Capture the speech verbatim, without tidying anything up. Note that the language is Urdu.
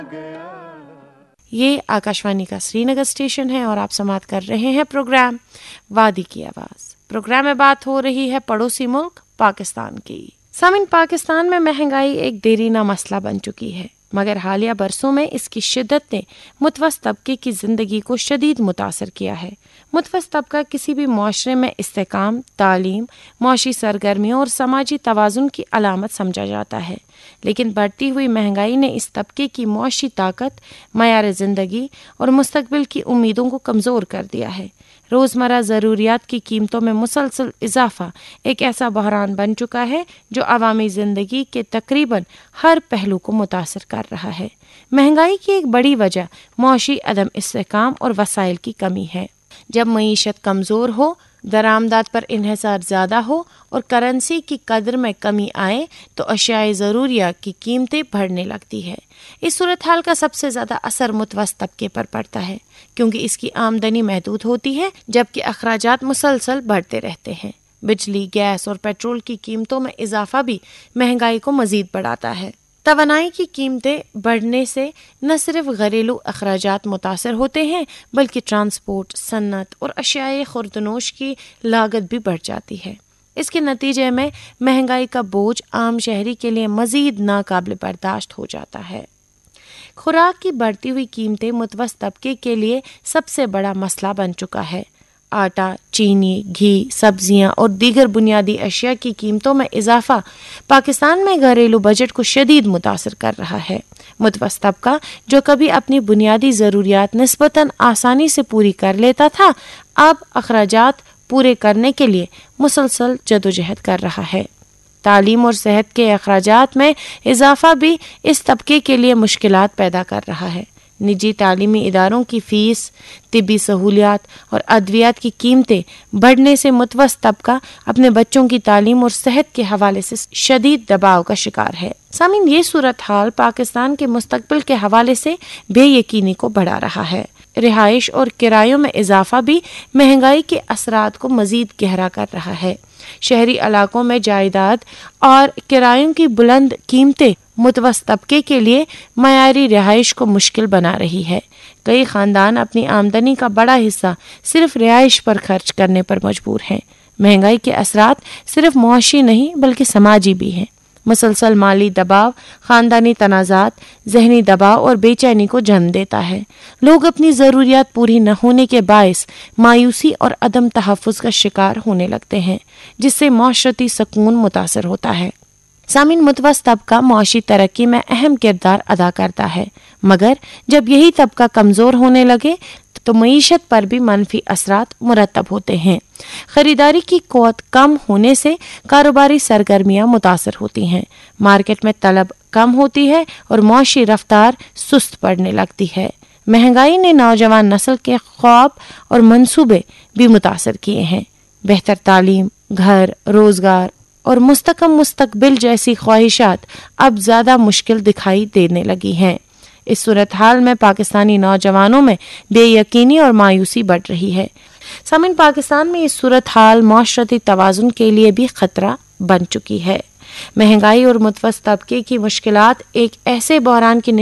یہ آکاشوانی کا سری نگر اسٹیشن ہے اور آپ سماعت کر رہے ہیں پروگرام وادی کی آواز۔ پروگرام میں بات ہو رہی ہے پڑوسی ملک پاکستان کی۔ سامعین، پاکستان میں مہنگائی ایک دیرینہ مسئلہ بن چکی ہے، مگر حالیہ برسوں میں اس کی شدت نے متوسط طبقے کی زندگی کو شدید متاثر کیا ہے۔ متوسط طبقہ کسی بھی معاشرے میں استحکام، تعلیم، معاشی سرگرمیوں اور سماجی توازن کی علامت سمجھا جاتا ہے، لیکن بڑھتی ہوئی مہنگائی نے اس طبقے کی معاشی طاقت، معیار زندگی اور مستقبل کی امیدوں کو کمزور کر دیا ہے۔ روزمرہ ضروریات کی قیمتوں میں مسلسل اضافہ ایک ایسا بحران بن چکا ہے جو عوامی زندگی کے تقریباً ہر پہلو کو متاثر کر رہا ہے۔ مہنگائی کی ایک بڑی وجہ معاشی عدم استحکام اور وسائل کی کمی ہے۔ جب معیشت کمزور ہو، درآمدات پر انحصار زیادہ ہو اور کرنسی کی قدر میں کمی آئے تو اشیاء ضروریہ کی قیمتیں بڑھنے لگتی ہے۔ اس صورتحال کا سب سے زیادہ اثر متوسط طبقے پر پڑتا ہے، کیونکہ اس کی آمدنی محدود ہوتی ہے جبکہ اخراجات مسلسل بڑھتے رہتے ہیں۔ بجلی، گیس اور پیٹرول کی قیمتوں میں اضافہ بھی مہنگائی کو مزید بڑھاتا ہے۔ توانائی کی قیمتیں بڑھنے سے نہ صرف گھریلو اخراجات متاثر ہوتے ہیں بلکہ ٹرانسپورٹ، صنعت اور اشیاء خوردنوش کی لاگت بھی بڑھ جاتی ہے۔ اس کے نتیجے میں مہنگائی کا بوجھ عام شہری کے لیے مزید ناقابل برداشت ہو جاتا ہے۔ خوراک کی بڑھتی ہوئی قیمتیں متوسط طبقے کے لیے سب سے بڑا مسئلہ بن چکا ہے۔ آٹا، چینی، گھی، سبزیاں اور دیگر بنیادی اشیاء کی قیمتوں میں اضافہ پاکستان میں گھریلو بجٹ کو شدید متاثر کر رہا ہے۔ متوسط طبقہ جو کبھی اپنی بنیادی ضروریات نسبتاً آسانی سے پوری کر لیتا تھا، اب اخراجات پورے کرنے کے لیے مسلسل جدوجہد کر رہا ہے۔ تعلیم اور صحت کے اخراجات میں اضافہ بھی اس طبقے کے لیے مشکلات پیدا کر رہا ہے۔ نجی تعلیمی اداروں کی فیس، طبی سہولیات اور ادویات کی قیمتیں بڑھنے سے متوسط طبقہ اپنے بچوں کی تعلیم اور صحت کے حوالے سے شدید دباؤ کا شکار ہے۔ سامعین، یہ صورتحال پاکستان کے مستقبل کے حوالے سے بے یقینی کو بڑھا رہا ہے۔ رہائش اور کرایوں میں اضافہ بھی مہنگائی کے اثرات کو مزید گہرا کر رہا ہے۔ شہری علاقوں میں جائیداد اور کرایوں کی بلند قیمتیں متوسط طبقے کے لیے معیاری رہائش کو مشکل بنا رہی ہے۔ کئی خاندان اپنی آمدنی کا بڑا حصہ صرف رہائش پر خرچ کرنے پر مجبور ہیں۔ مہنگائی کے اثرات صرف معاشی نہیں بلکہ سماجی بھی ہیں۔ مسلسل مالی دباؤ خاندانی تنازعات، ذہنی دباؤ اور بے چینی کو جنم دیتا ہے۔ لوگ اپنی ضروریات پوری نہ ہونے کے باعث مایوسی اور عدم تحفظ کا شکار ہونے لگتے ہیں، جس سے معاشرتی سکون متاثر ہوتا ہے۔ سامعین، متوسط طبقہ معاشی ترقی میں اہم کردار ادا کرتا ہے، مگر جب یہی طبقہ کمزور ہونے لگے تو معیشت پر بھی منفی اثرات مرتب ہوتے ہیں۔ خریداری کی قوت کم ہونے سے کاروباری سرگرمیاں متاثر ہوتی ہیں، مارکیٹ میں طلب کم ہوتی ہے اور معاشی رفتار سست پڑنے لگتی ہے۔ مہنگائی نے نوجوان نسل کے خواب اور منصوبے بھی متاثر کیے ہیں۔ بہتر تعلیم، گھر، روزگار اور مستحکم مستقبل جیسی خواہشات اب زیادہ مشکل دکھائی دینے لگی ہیں۔ اس صورتحال میں پاکستانی نوجوانوں میں بے یقینی اور مایوسی بڑھ رہی ہے۔ سامعین، پاکستان میں اس صورتحال معاشرتی توازن کے لیے بھی خطرہ بن چکی ہے۔ مہنگائی اور متوسط طبقے کی مشکلات ایک ایسے بحران کی